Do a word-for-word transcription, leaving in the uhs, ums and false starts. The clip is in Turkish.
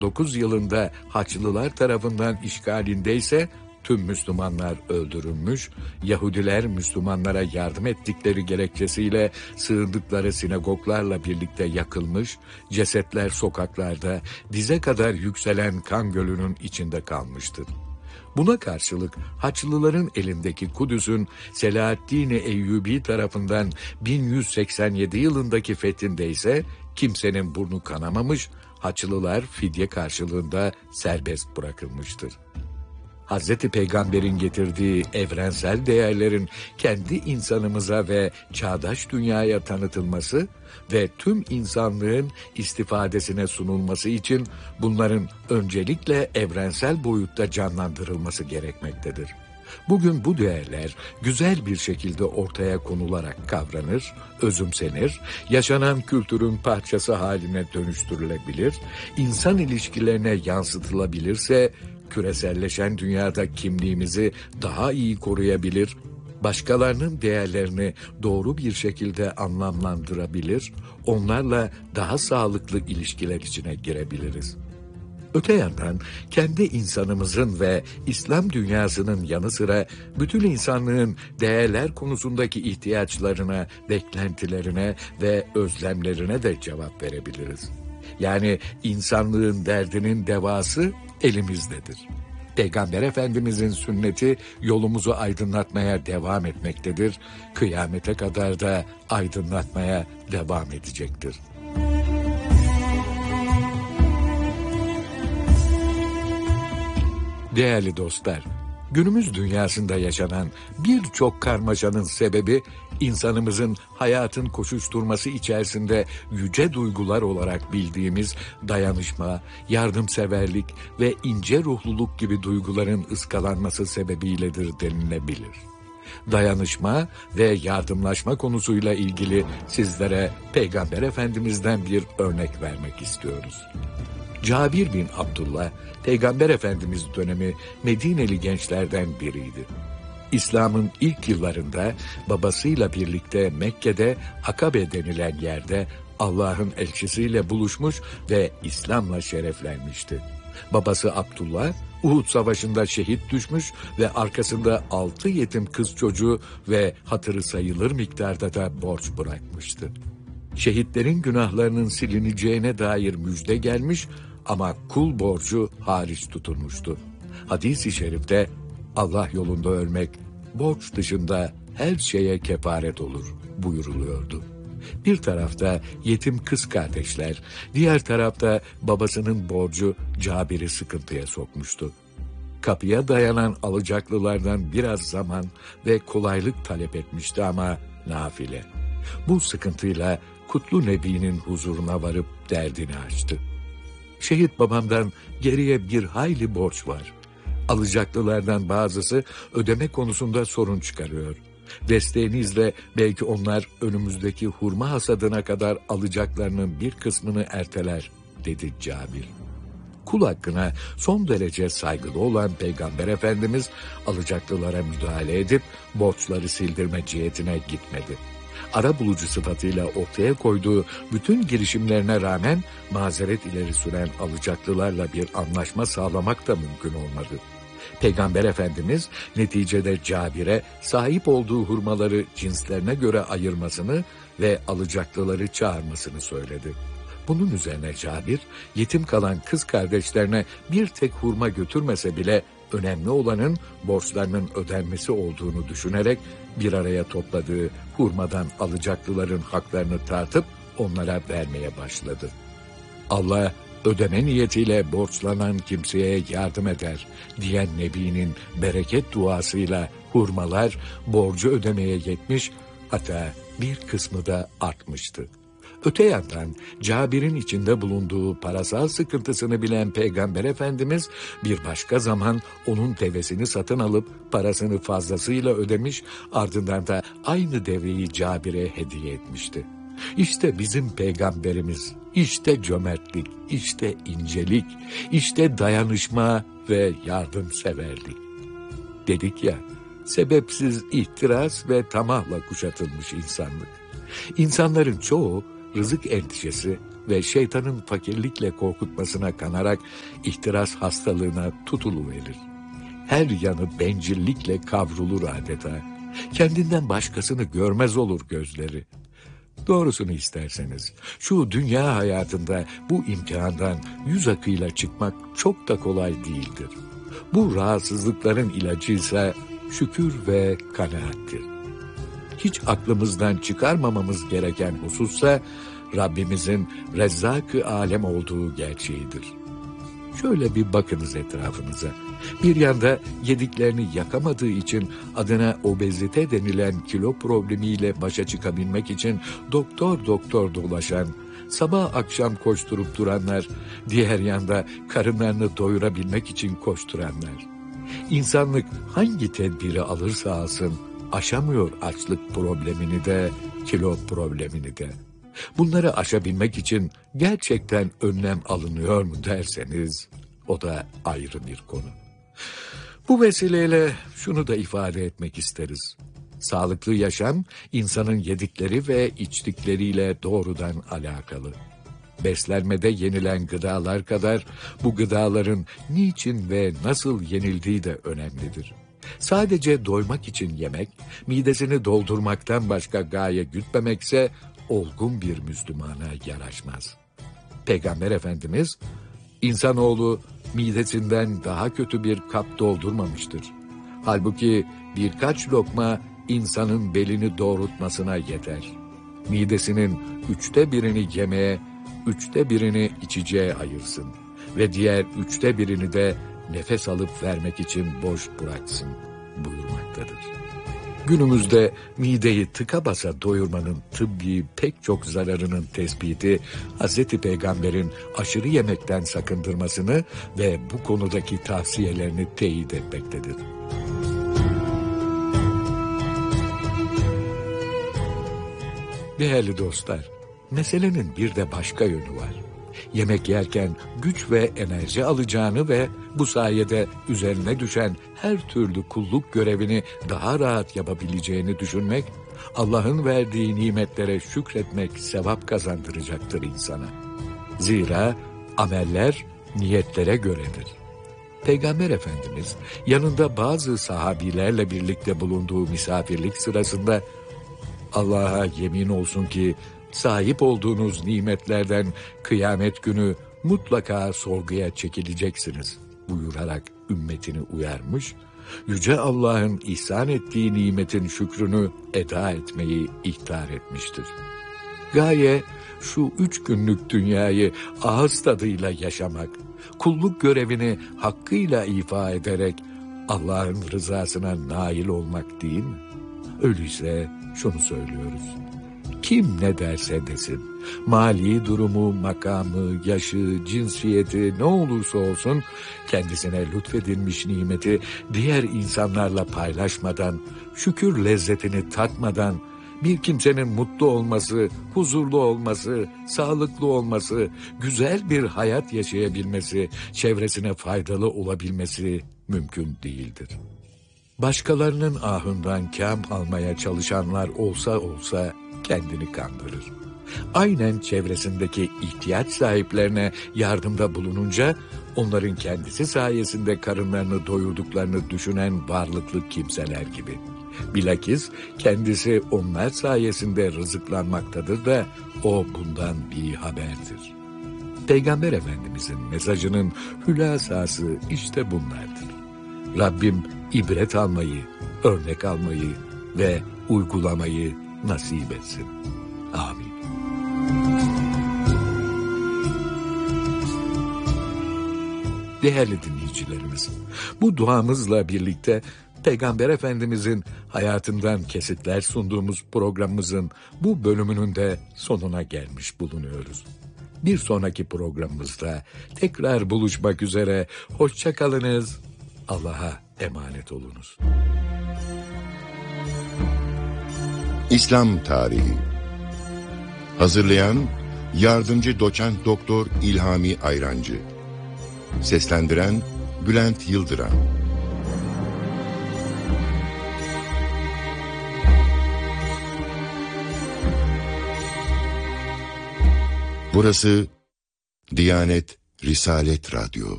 dokuz yılında Haçlılar tarafından işgalindeyse tüm Müslümanlar öldürülmüş, Yahudiler Müslümanlara yardım ettikleri gerekçesiyle sığındıkları sinagoglarla birlikte yakılmış, cesetler sokaklarda dize kadar yükselen kan gölünün içinde kalmıştır. Buna karşılık Haçlıların elindeki Kudüs'ün Selahaddin-i Eyyubi tarafından bin yüz seksen yedi yılındaki fethinde ise kimsenin burnu kanamamış, Haçlılar fidye karşılığında serbest bırakılmıştır. Hazreti Peygamber'in getirdiği evrensel değerlerin kendi insanımıza ve çağdaş dünyaya tanıtılması ve tüm insanlığın istifadesine sunulması için bunların öncelikle evrensel boyutta canlandırılması gerekmektedir. Bugün bu değerler güzel bir şekilde ortaya konularak kavranır, özümsenir, yaşanan kültürün parçası haline dönüştürülebilir, insan ilişkilerine yansıtılabilirse, küreselleşen dünyada kimliğimizi daha iyi koruyabilir, başkalarının değerlerini doğru bir şekilde anlamlandırabilir, onlarla daha sağlıklı ilişkiler içine girebiliriz. Öte yandan kendi insanımızın ve İslam dünyasının yanı sıra bütün insanlığın değerler konusundaki ihtiyaçlarına, beklentilerine ve özlemlerine de cevap verebiliriz. Yani insanlığın derdinin devası elimizdedir. Peygamber Efendimizin sünneti yolumuzu aydınlatmaya devam etmektedir. Kıyamete kadar da aydınlatmaya devam edecektir. Değerli dostlar, günümüz dünyasında yaşanan birçok karmaşanın sebebi insanımızın hayatın koşuşturması içerisinde yüce duygular olarak bildiğimiz dayanışma, yardımseverlik ve ince ruhluluk gibi duyguların ıskalanması sebebiyledir denilebilir. Dayanışma ve yardımlaşma konusuyla ilgili sizlere Peygamber Efendimiz'den bir örnek vermek istiyoruz. Cabir bin Abdullah, Peygamber Efendimiz dönemi Medineli gençlerden biriydi. İslam'ın ilk yıllarında babasıyla birlikte Mekke'de Akabe denilen yerde Allah'ın elçisiyle buluşmuş ve İslam'la şereflenmişti. Babası Abdullah, Uhud Savaşı'nda şehit düşmüş ve arkasında altı yetim kız çocuğu ve hatırı sayılır miktarda da borç bırakmıştı. Şehitlerin günahlarının silineceğine dair müjde gelmiş ama kul borcu hariç tutulmuştu. Hadis-i şerifte Allah yolunda ölmek borç dışında her şeye kefaret olur buyuruluyordu. Bir tarafta yetim kız kardeşler, diğer tarafta babasının borcu Cabir'i sıkıntıya sokmuştu. Kapıya dayanan alacaklılardan biraz zaman ve kolaylık talep etmişti ama nafile. Bu sıkıntıyla Kutlu Nebi'nin huzuruna varıp derdini açtı. Şehit babamdan geriye bir hayli borç var. Alacaklılardan bazısı ödeme konusunda sorun çıkarıyor. Desteğinizle belki onlar önümüzdeki hurma hasadına kadar alacaklarının bir kısmını erteler, dedi Cabir. Kul hakkına son derece saygılı olan Peygamber Efendimiz alacaklılara müdahale edip borçları sildirme cihetine gitmedi. Arabulucu sıfatıyla ortaya koyduğu bütün girişimlerine rağmen mazeret ileri süren alacaklılarla bir anlaşma sağlamak da mümkün olmadı. Peygamber Efendimiz neticede Cabir'e sahip olduğu hurmaları cinslerine göre ayırmasını ve alacaklıları çağırmasını söyledi. Bunun üzerine Cabir, yetim kalan kız kardeşlerine bir tek hurma götürmese bile önemli olanın borçlarının ödenmesi olduğunu düşünerek bir araya topladığı hurmadan alacaklıların haklarını tartıp onlara vermeye başladı. Allah ödeme niyetiyle borçlanan kimseye yardım eder diyen Nebi'nin bereket duasıyla hurmalar borcu ödemeye yetmiş, hatta bir kısmı da artmıştı. Öte yandan Cabir'in içinde bulunduğu parasal sıkıntısını bilen Peygamber Efendimiz bir başka zaman onun devesini satın alıp parasını fazlasıyla ödemiş, ardından da aynı deveyi Cabir'e hediye etmişti. İşte bizim peygamberimiz, işte cömertlik, işte incelik, işte dayanışma ve yardımseverlik. Dedik ya, sebepsiz ihtiras ve tamahla kuşatılmış insanlık. İnsanların çoğu rızık endişesi ve şeytanın fakirlikle korkutmasına kanarak ihtiras hastalığına tutuluverir. Her yanı bencillikle kavrulur adeta. Kendinden başkasını görmez olur gözleri. Doğrusunu isterseniz, şu dünya hayatında bu imtihandan yüz akıyla çıkmak çok da kolay değildir. Bu rahatsızlıkların ilacı ise şükür ve kanaattir. Hiç aklımızdan çıkarmamamız gereken husussa Rabbimizin Rezzak-ı Alem olduğu gerçeğidir. Şöyle bir bakınız etrafınıza. Bir yanda yediklerini yakamadığı için adına obezite denilen kilo problemiyle başa çıkabilmek için doktor doktor dolaşan, sabah akşam koşturup duranlar, diğer yanda karınlarını doyurabilmek için koşturanlar. İnsanlık hangi tedbiri alırsa alsın aşamıyor açlık problemini de, kilo problemini de. Bunları aşabilmek için gerçekten önlem alınıyor mu derseniz, o da ayrı bir konu. Bu vesileyle şunu da ifade etmek isteriz. Sağlıklı yaşam, insanın yedikleri ve içtikleriyle doğrudan alakalı. Beslenmede yenilen gıdalar kadar bu gıdaların niçin ve nasıl yenildiği de önemlidir. Sadece doymak için yemek, midesini doldurmaktan başka gaye gütmemekse olgun bir Müslümana yaraşmaz. Peygamber Efendimiz, insanoğlu midesinden daha kötü bir kap doldurmamıştır. Halbuki birkaç lokma insanın belini doğrultmasına yeter. Midesinin üçte birini yemeğe, üçte birini içeceğe ayırsın ve diğer üçte birini de nefes alıp vermek için boş bıraksın buyurmaktadır. Günümüzde mideyi tıka basa doyurmanın tıbbi pek çok zararının tespiti, Hazreti Peygamber'in aşırı yemekten sakındırmasını ve bu konudaki tavsiyelerini teyit etmektedir. Değerli dostlar, meselenin bir de başka yönü var. Yemek yerken güç ve enerji alacağını ve bu sayede üzerine düşen her türlü kulluk görevini daha rahat yapabileceğini düşünmek, Allah'ın verdiği nimetlere şükretmek sevap kazandıracaktır insana. Zira ameller niyetlere göredir. Peygamber Efendimiz yanında bazı sahabilerle birlikte bulunduğu misafirlik sırasında, Allah'a yemin olsun ki sahip olduğunuz nimetlerden kıyamet günü mutlaka sorguya çekileceksiniz buyurarak ümmetini uyarmış, Yüce Allah'ın ihsan ettiği nimetin şükrünü eda etmeyi ihtar etmiştir. Gaye şu üç günlük dünyayı ağız tadıyla yaşamak, kulluk görevini hakkıyla ifa ederek Allah'ın rızasına nail olmak değil mi? Öyleyse şunu söylüyoruz. Kim ne derse desin, mali durumu, makamı, yaşı, cinsiyeti ne olursa olsun kendisine lütfedilmiş nimeti diğer insanlarla paylaşmadan, şükür lezzetini tatmadan, bir kimsenin mutlu olması, huzurlu olması, sağlıklı olması, güzel bir hayat yaşayabilmesi, çevresine faydalı olabilmesi mümkün değildir. Başkalarının ahından kâm almaya çalışanlar olsa olsa kendini kandırır. Aynen çevresindeki ihtiyaç sahiplerine yardımda bulununca onların kendisi sayesinde karınlarını doyurduklarını düşünen varlıklı kimseler gibi. Bilakis kendisi onlar sayesinde rızıklanmaktadır da o bundan bir haberdir. Peygamber Efendimizin mesajının hülasası işte bunlardır. Rabbim ibret almayı, örnek almayı ve uygulamayı nasip etsin. Amin. Değerli dinleyicilerimiz, bu duamızla birlikte Peygamber Efendimizin hayatından kesitler sunduğumuz programımızın bu bölümünün de sonuna gelmiş bulunuyoruz. Bir sonraki programımızda tekrar buluşmak üzere. Hoşça kalınız. Allah'a emanet olunuz. İslam Tarihi. Hazırlayan Yardımcı Doçent Doktor İlhami Ayrancı. Seslendiren Bülent Yıldıran. Burası Diyanet Risalet Radyo.